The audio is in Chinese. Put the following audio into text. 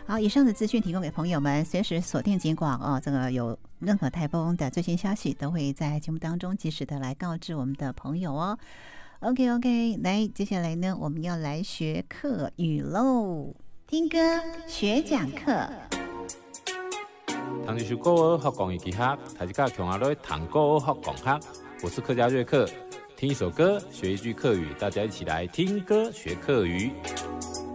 好，以上的资讯提供给朋友们，随时锁定警广哦。这个有任何台风的最新消息，都会在节目当中及时的来告知我们的朋友哦。OK， 来，接下来呢，我们要来学课语喽，听歌学讲课。 谈一首歌学讲一句话，大家共下来谈歌学讲话。我是客家瑞克，听一首歌学一句客语，大家一起来听歌学客语。